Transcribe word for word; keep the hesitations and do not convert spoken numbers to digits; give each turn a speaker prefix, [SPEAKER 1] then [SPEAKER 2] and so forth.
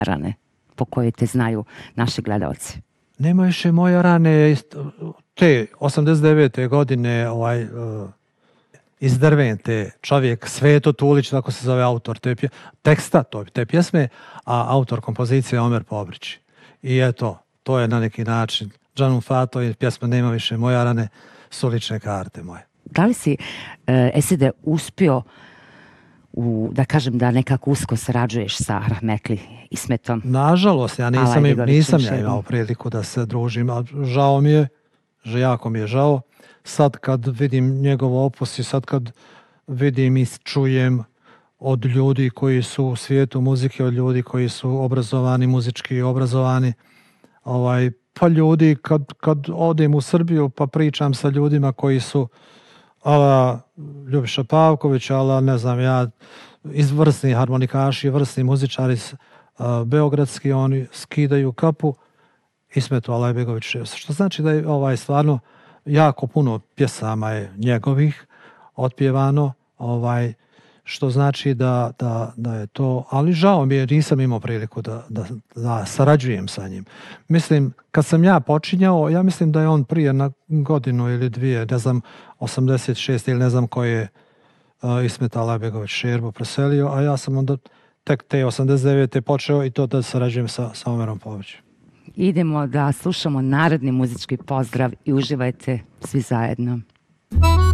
[SPEAKER 1] rane po kojoj te znaju naši gledalci?
[SPEAKER 2] Nema više moje rane, te osamdeset devete godine ovaj, iz Drvente, čovjek Sveto Tulić, tako se zove autor te pje, teksta to, te pjesme, a autor kompozicije Omer Pobrić. I eto, to je na neki način Džanum Fato i pjesma Nema više moja rane su lične karte moje.
[SPEAKER 1] Da li si, e, Eside, uspio u, da kažem da nekako usko sarađuješ sa Rahmetli Ismetom?
[SPEAKER 2] Nažalost, ja nisam, nisam ja imao priliku da se družim, ali žao mi je, že jako mi je žao. Sad kad vidim njegov opus i sad kad vidim i čujem od ljudi koji su u svijetu muzike, od ljudi koji su obrazovani, muzički obrazovani, ovaj, pa ljudi kad, kad odem u Srbiju pa pričam sa ljudima koji su ala Ljubiša Pavković, ala ne znam ja, izvrsni harmonikaši, vrsni muzičari uh, beogradski, oni skidaju kapu Ismetu Alajbegović. Što znači da je ovaj stvarno jako puno pjesama je njegovih otpjevano, ovaj, što znači da, da, da je to, ali žao mi je, nisam imao priliku da, da, da sarađujem sa njim. Mislim, kad sam ja počinjao, ja mislim da je on prije na godinu ili dvije, ne znam, osamdeset šest ili ne znam koji je uh, Ismet Alajbegović Šerbo preselio, a ja sam onda tek te osamdeset devete počeo i to da sarađujem sa, sa Omerom Pobrićem.
[SPEAKER 1] Idemo da slušamo narodni muzički pozdrav i uživajte svi zajedno.